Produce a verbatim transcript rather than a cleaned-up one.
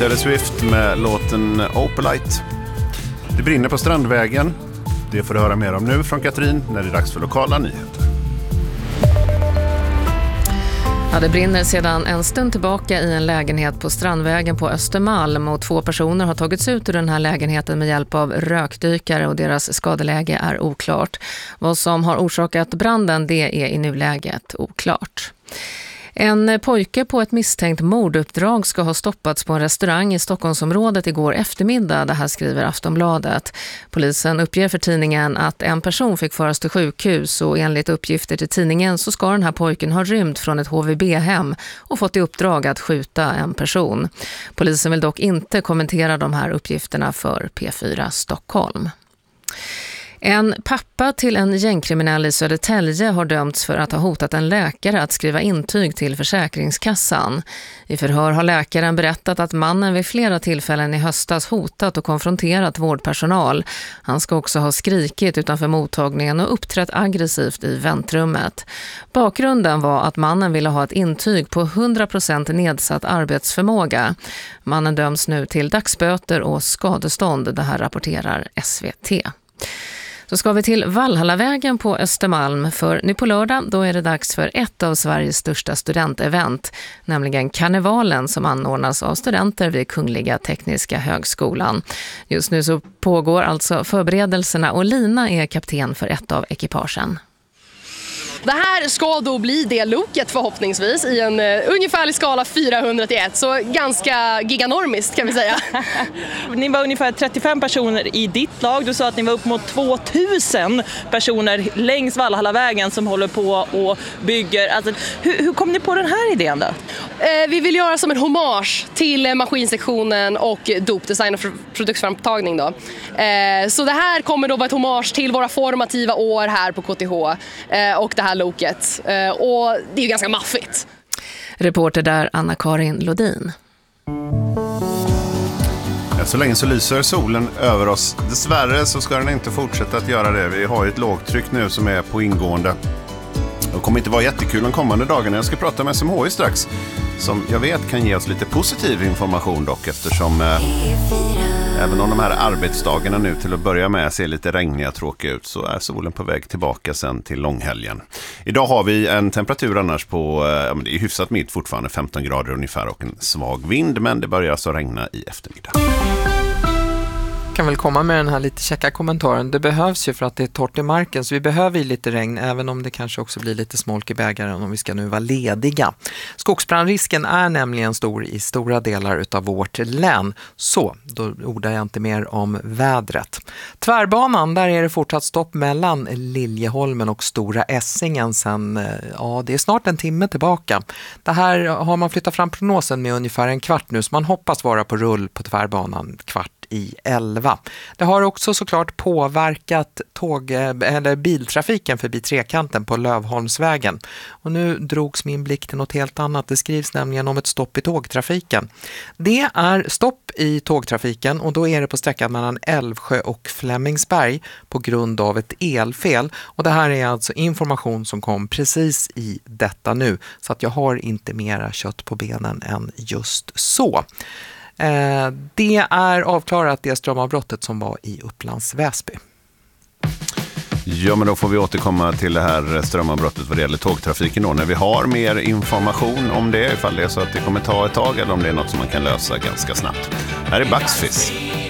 Taylor Swift med låten Opalite. Det brinner på Strandvägen. Det får du höra mer om nu från Katrin när det är dags för lokala nyheter. Ja, det brinner sedan en stund tillbaka i en lägenhet på Strandvägen på Östermalm och två personer har tagits ut ur den här lägenheten med hjälp av rökdykare och deras skadeläge är oklart. Vad som har orsakat branden, det är i nuläget oklart. En pojke på ett misstänkt morduppdrag ska ha stoppats på en restaurang i Stockholmsområdet igår eftermiddag, det här skriver Aftonbladet. Polisen uppger för tidningen att en person fick föras till sjukhus och enligt uppgifter till tidningen så ska den här pojken ha rymt från ett H V B-hem och fått i uppdrag att skjuta en person. Polisen vill dock inte kommentera de här uppgifterna för P fyra Stockholm. En pappa till en gängkriminell i Södertälje har dömts för att ha hotat en läkare att skriva intyg till Försäkringskassan. I förhör har läkaren berättat att mannen vid flera tillfällen i höstas hotat och konfronterat vårdpersonal. Han ska också ha skrikit utanför mottagningen och uppträtt aggressivt i väntrummet. Bakgrunden var att mannen ville ha ett intyg på hundra procent nedsatt arbetsförmåga. Mannen döms nu till dagsböter och skadestånd, det här rapporterar S V T. Så ska vi till Valhallavägen på Östermalm, för nu på lördag då är det dags för ett av Sveriges största studentevent, nämligen karnevalen som anordnas av studenter vid Kungliga Tekniska högskolan. Just nu så pågår alltså förberedelserna och Lina är kapten för ett av ekipagen. Det här ska då bli det looket förhoppningsvis i en uh, ungefärlig skala fyrahundra till ett, så ganska giganormiskt kan vi säga. Ni var ungefär trettiofem personer i ditt lag. Du sa att ni var upp mot tvåtusen personer längs Valhallavägen som håller på och bygger. Alltså, hur, hur kom ni på den här idén då? Uh, vi vill göra som en hommage till uh, maskinsektionen och dopdesign och produktframtagning då. Uh, så det här kommer då vara ett hommage till våra formativa år här på K T H uh, och det här loket. Och det är ju ganska maffigt. Reporter där Anna-Karin Lodin. Ja, så länge så lyser solen över oss. Dessvärre så ska den inte fortsätta att göra det. Vi har ju ett lågtryck nu som är på ingående. Det kommer inte vara jättekul de kommande dagarna. Jag ska prata med S M H I strax, som jag vet kan ge oss lite positiv information dock, eftersom eh, även om de här arbetsdagarna nu till att börja med ser lite regniga och tråkiga ut, så är solen på väg tillbaka sen till långhelgen. Idag har vi en temperatur annars på, ja, men det är hyfsat mitt fortfarande, femton grader ungefär och en svag vind, men det börjar så regna i eftermiddag. Kan väl komma med den här lite checka kommentaren. Det behövs ju för att det är torrt i marken, så vi behöver ju lite regn, även om det kanske också blir lite smolk i bägaren om vi ska nu vara lediga. Skogsbrandrisken är nämligen stor i stora delar utav vårt län, så då ordar jag inte mer om vädret. Tvärbanan, där är det fortsatt stopp mellan Liljeholmen och Stora Essingen sen, ja det är snart en timme tillbaka. Det här har man flyttat fram prognosen med ungefär en kvart nu, så man hoppas vara på rull på tvärbanan kvart i elva. Det har också såklart påverkat tåg, eller biltrafiken förbi trekanten på Lövholmsvägen. Och nu drogs min blick till något helt annat. Det skrivs nämligen om ett stopp i tågtrafiken. Det är stopp i tågtrafiken och då är det på sträckan mellan Älvsjö och Flemingsberg på grund av ett elfel. Och det här är alltså information som kom precis i detta nu, så att jag har inte mera kött på benen än just så. Det är avklarat det strömavbrottet som var i Upplands Väsby. Ja, men då får vi återkomma till det här strömavbrottet vad det gäller tågtrafiken då, när vi har mer information om det, ifall det är så att det kommer ta ett tag eller om det är något som man kan lösa ganska snabbt. Här är Bucks Fizz.